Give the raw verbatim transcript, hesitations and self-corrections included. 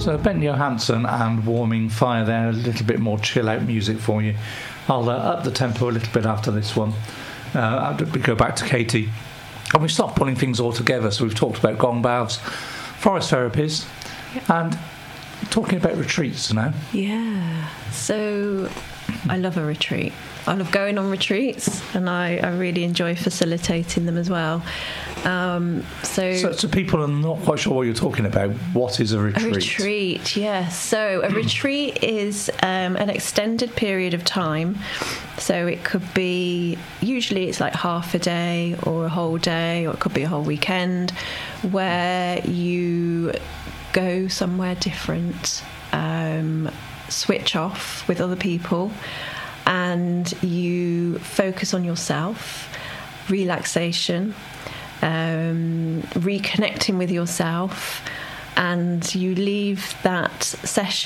So Ben Johansson and Warming Fire there, a little bit more chill out music for you. I'll uh, up the tempo a little bit after this one. Uh, we go back to Katie. And we start pulling things all together. So we've talked about gong baths, forest therapies, yep. and talking about retreats now. Yeah. So I love a retreat. I love going on retreats, and I, I really enjoy facilitating them as well. Um, so, so, so people are not quite sure what you're talking about. What is a retreat? A retreat, yes. So a retreat is um, an extended period of time. So it could be, usually it's like half a day or a whole day, or it could be a whole weekend, where you go somewhere different, um, switch off with other people, and you focus on yourself, relaxation, um, reconnecting with yourself, and you leave that session